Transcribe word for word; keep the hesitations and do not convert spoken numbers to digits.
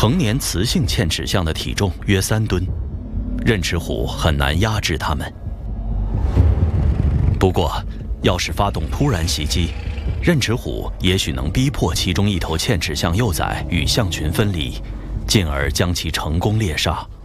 成年雌性嵌齿象的体重约三吨，刃齿虎很难压制它们。不过，要是发动突然袭击，刃齿虎也许能逼迫其中一头嵌齿象幼崽与象群分离，进而将其成功猎杀。